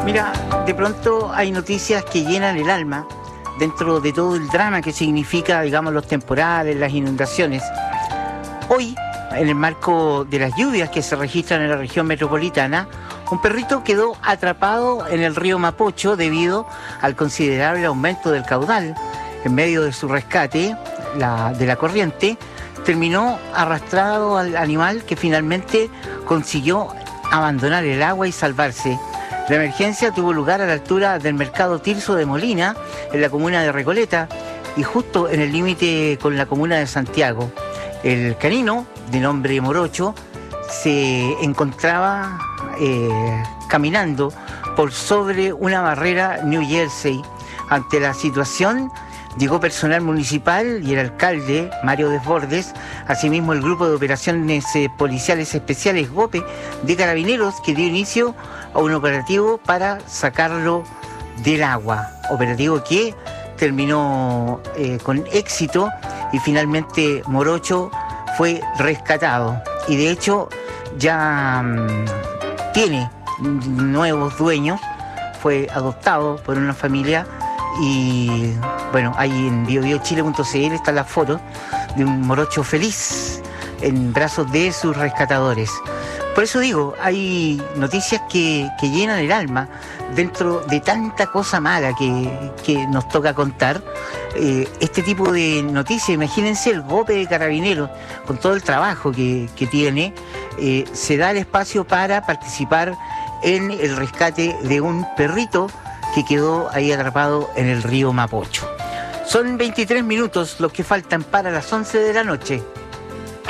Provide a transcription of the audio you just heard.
Mira, de pronto hay noticias que llenan el alma dentro de todo el drama que significa, digamos, los temporales, las inundaciones. Hoy, en el marco de las lluvias que se registran en la región metropolitana, un perrito quedó atrapado en el río Mapocho debido al considerable aumento del caudal. En medio de su rescate de la corriente, terminó arrastrado al animal que finalmente consiguió abandonar el agua y salvarse. La emergencia tuvo lugar a la altura del mercado Tirso de Molina, en la comuna de Recoleta, y justo en el límite con la comuna de Santiago. El canino, de nombre Morocho, se encontraba caminando por sobre una barrera New Jersey. Ante la situación, llegó personal municipal y el alcalde, Mario Desbordes, asimismo el Grupo de Operaciones Policiales Especiales GOPE de Carabineros, que dio inicio a un operativo para sacarlo del agua. Operativo que terminó con éxito y finalmente Morocho fue rescatado. Y de hecho ya tiene nuevos dueños, fue adoptado por una familia. Y bueno, ahí en biobiochile.cl están las fotos de un morocho feliz en brazos de sus rescatadores. Por eso digo, hay noticias que llenan el alma dentro de tanta cosa mala que nos toca contar. Este tipo de noticias, imagínense el GOPE de Carabineros, con todo el trabajo que tiene, se da el espacio para participar en el rescate de un perrito que quedó ahí atrapado en el río Mapocho. Son 23 minutos los que faltan para las 11 de la noche.